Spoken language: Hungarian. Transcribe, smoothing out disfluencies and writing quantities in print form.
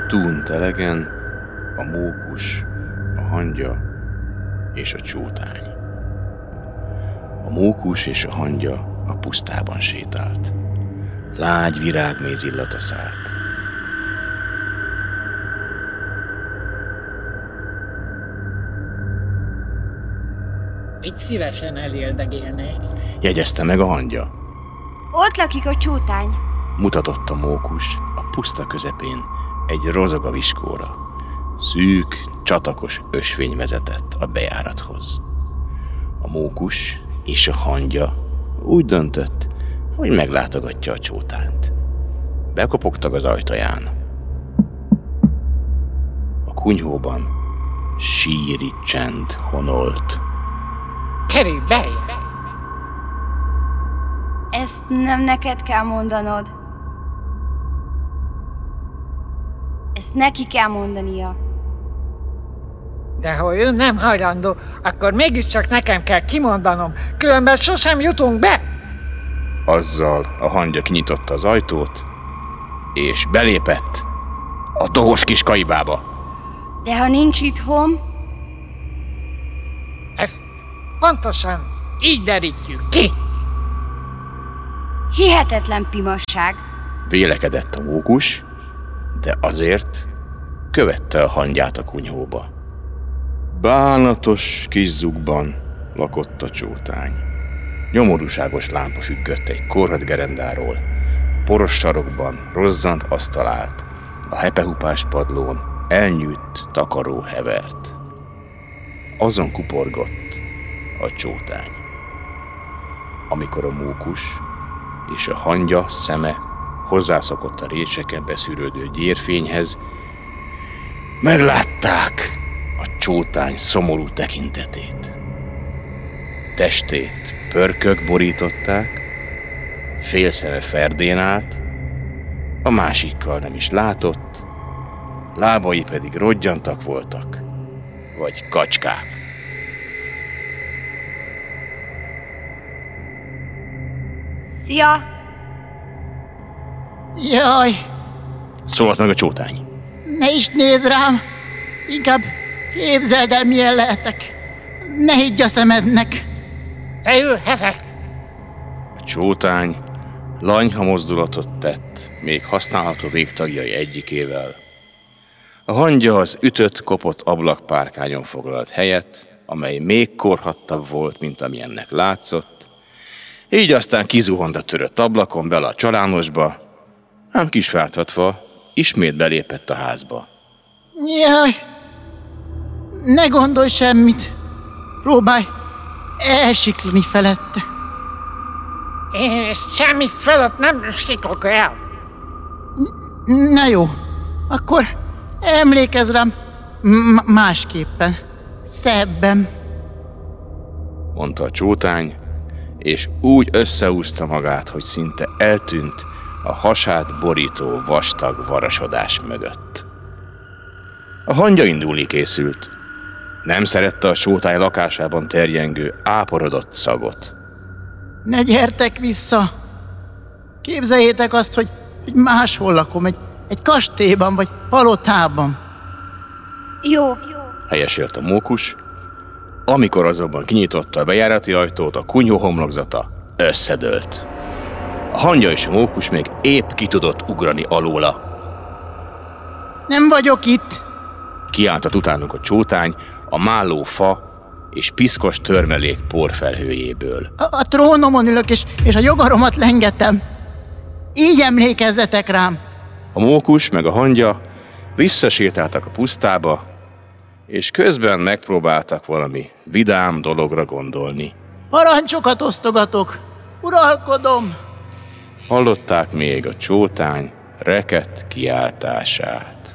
Tún telegen a mókus, a hangya és a csótány. A mókus és a hangya a pusztában sétált. Lágy virágméz illata szállt. Itt szívesen eléldegélnék. Jegyezte meg a hangya. Ott lakik a csótány. Mutatott a mókus a puszta közepén egy rozagaviskóra. Szűk, csatakos ösvény vezetett a bejárathoz. A mókus és a hangya úgy döntött, hogy meglátogatja a csótányt. Bekopogtak az ajtaján. A kunyhóban síri csend honolt. Kerülj beljebb! Ezt nem neked kell mondanod. Ezt neki kell mondania. De ha ő nem hajlandó, akkor mégiscsak nekem kell kimondanom, különben sosem jutunk be! Azzal a hangya kinyitotta az ajtót, és belépett a dohos kis kaibába. De ha nincs itthon... Ezt pontosan így derítjük ki! Hihetetlen pimasság. Vélekedett a mókus, de azért követte a hangyát a kunyhóba. Bánatos kis zugban lakott a csótány. Nyomorúságos lámpa függött egy korhadt gerendáról. Poros sarokban rozzant asztal állt. A hepehupás padlón elnyűtt takaró hevert. Azon kuporgott a csótány. Amikor a mókus és a hangya szeme hozzászokott a rétseken beszűrődő gyérfényhez, meglátták a csótány szomorú tekintetét. Testét pörkök borították, fél szeme ferdén állt, a másikkal nem is látott, lábai pedig roggyantak voltak, vagy kacskák. Szia! Jaj, Szólt meg a csótány. ne is nézz rám! Inkább képzeld el, milyen lehetek. Ne higgy a szemednek! Leülhetek! A csótány lanyha mozdulatot tett, még használható végtagjai egyikével. A hangya az ütött, kopott ablakpárkányon foglalt helyet, amely még korhattabb volt, mint amilyennek látszott, így aztán kizuhont a törött ablakon bele a csalánosba, ám kisvártatva ismét belépett a házba. Jaj, ne gondolj semmit! Próbálj elsiklani felette! Én ezt semmi fölött nem siklok el! Na jó, akkor emlékezz rám másképpen, szebben. Mondta a csótány, és úgy összeúzta magát, hogy szinte eltűnt a hasát borító vastag varasodás mögött. A hangya indulni készült. Nem szerette a csótány lakásában terjengő, áporodott szagot. Ne gyertek vissza! Képzeljétek azt, hogy máshol lakom, egy kastélyban vagy palotában. Jó. Helyeselt a mókus, amikor azonban kinyitotta a bejárati ajtót, a kunyhó homlokzata összedőlt. A hangya és a mókus még épp ki tudott ugrani alóla. Nem vagyok itt! Kiáltott utánuk a csótány a málló fa és piszkos törmelék porfelhőjéből. A trónomon ülök, és a jogaromat lengetem. Így emlékezzetek rám! A mókus meg a hangya visszasétáltak a pusztába, és közben megpróbáltak valami vidám dologra gondolni. Parancsokat osztogatok! Uralkodom! Hallották még a csótány rekett kiáltását.